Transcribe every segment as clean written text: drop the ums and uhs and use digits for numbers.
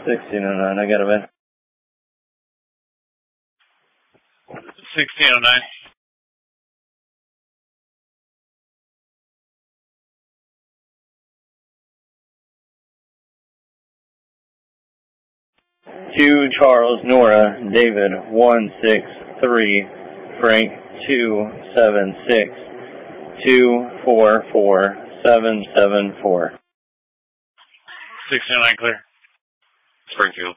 1609, I got a man. 1609. Two Charles, Nora, David, 163, Frank, 276, 244, 774. 1609 clear. Springfield.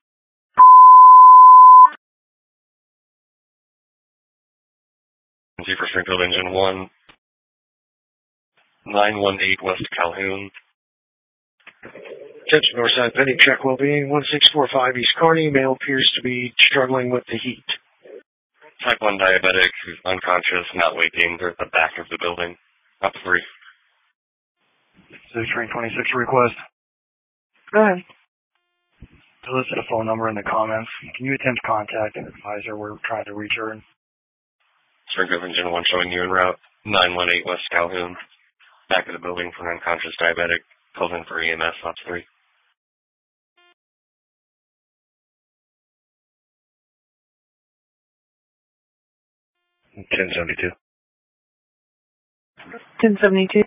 For Springfield Engine 1, 918 West Calhoun. Attention Northside Penny, check well-being, 1645 East Kearney. Male appears to be struggling with the heat. Type 1 diabetic, who's unconscious, not waking. They're at the back of the building. Up 3. 626 request. Go ahead. To listed a phone number in the comments. Can you attempt contact and advise her we're trying to reach her? Springfield Engine 1 showing you en route. 918 West Calhoun. Back of the building for an unconscious diabetic. Calls in for EMS, Ops 3. 1072. 1072.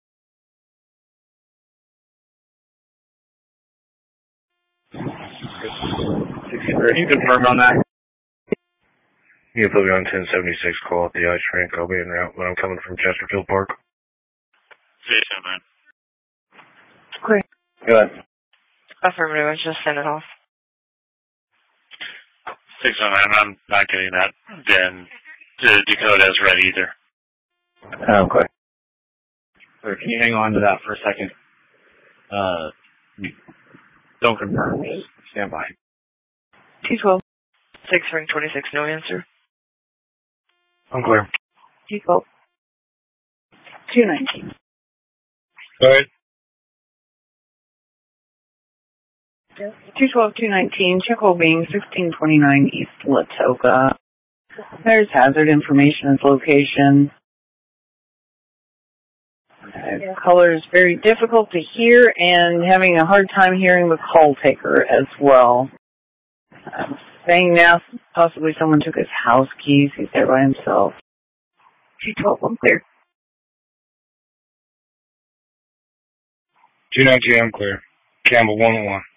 Can you confirm on that? You can put me on 1076, call at the ice rink. I'll be en route, but I'm coming from Chesterfield Park. See you soon, man. Great. Go ahead. Affirmative, I just sent it off. 609, I'm not getting that. Then the Dakota is ready either. Okay. Or can you hang on to that for a second? Don't confirm. Just stand by. 212. 6 ring 26, no answer. I'm clear. 212. 219. Go ahead. 212, 219, check well-being, 1629 East Latoka. There's hazard information and location. Color is very difficult to hear and having a hard time hearing the call taker as well. Saying now possibly someone took his house keys. He's there by himself. 212, I'm clear. 219, I'm clear. Campbell 101.